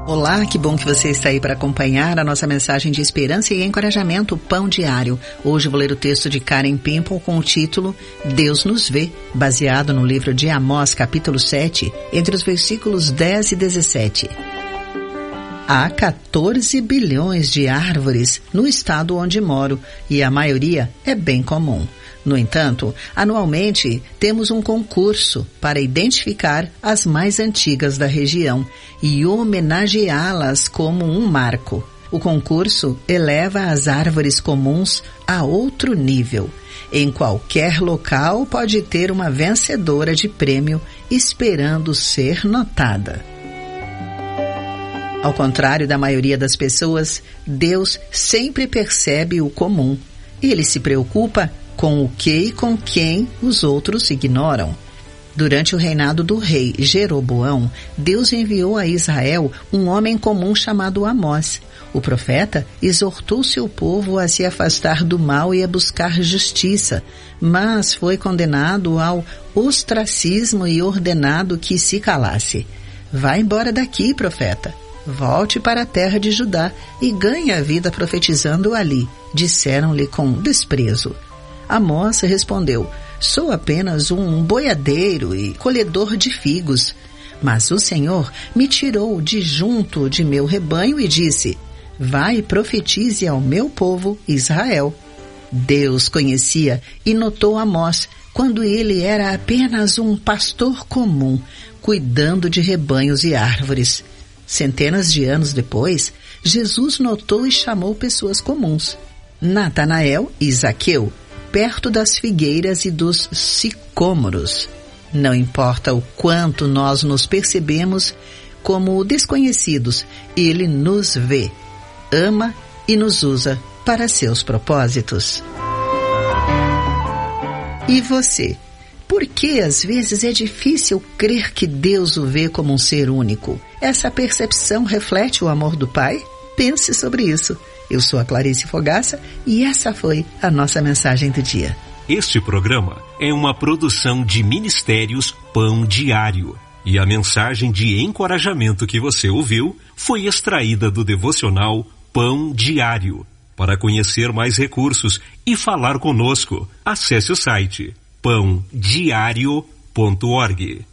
Olá, que bom que você está aí para acompanhar a nossa mensagem de esperança e encorajamento, Pão Diário. Hoje vou ler o texto de Karen Pimple com o título Deus nos vê, baseado no livro de Amós, capítulo 7, entre os versículos 10 e 17. Há 14 bilhões de árvores no estado onde moro e a maioria é bem comum. No entanto, anualmente temos um concurso para identificar as mais antigas da região e homenageá-las como um marco. O concurso eleva as árvores comuns a outro nível. Em qualquer local pode ter uma vencedora de prêmio esperando ser notada. Ao contrário da maioria das pessoas, Deus sempre percebe o comum. Ele se preocupa com o que e com quem os outros ignoram. Durante o reinado do rei Jeroboão, Deus enviou a Israel um homem comum chamado Amós. O profeta exortou seu povo a se afastar do mal e a buscar justiça, mas foi condenado ao ostracismo e ordenado que se calasse. Vá embora daqui, profeta. Volte para a terra de Judá e ganhe a vida profetizando ali, disseram-lhe com desprezo. Amós respondeu, sou apenas um boiadeiro e colhedor de figos. Mas o Senhor me tirou de junto de meu rebanho e disse, vai e profetize ao meu povo Israel. Deus conhecia e notou Amós quando ele era apenas um pastor comum, cuidando de rebanhos e árvores. Centenas de anos depois, Jesus notou e chamou pessoas comuns. Natanael e Zaqueu, perto das figueiras e dos sicômoros. Não importa o quanto nós nos percebemos como desconhecidos, Ele nos vê, ama e nos usa para seus propósitos. E você? Por que às vezes é difícil crer que Deus o vê como um ser único? Essa percepção reflete o amor do Pai? Pense sobre isso. Eu sou a Clarice Fogaça e essa foi a nossa mensagem do dia. Este programa é uma produção de Ministérios Pão Diário. E a mensagem de encorajamento que você ouviu foi extraída do devocional Pão Diário. Para conhecer mais recursos e falar conosco, acesse o site pãodiario.org.